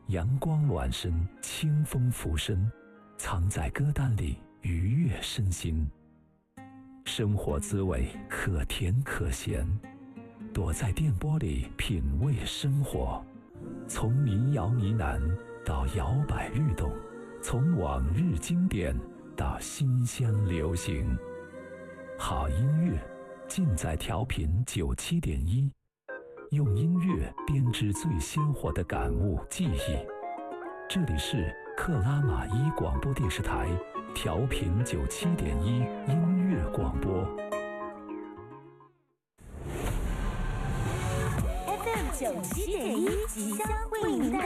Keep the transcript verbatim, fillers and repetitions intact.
阳光暖身，清风拂身，藏在歌单里愉悦身心。生活滋味可甜可咸，躲在电波里品味生活。从民谣呢喃到摇摆律动，从往日经典到新乡流行，好音乐尽在调频九七点一，用音乐编织最鲜活的感悟记忆。这里是克拉玛依广播电视台调频九七点一音乐广播。 F M 九七点一即将为您带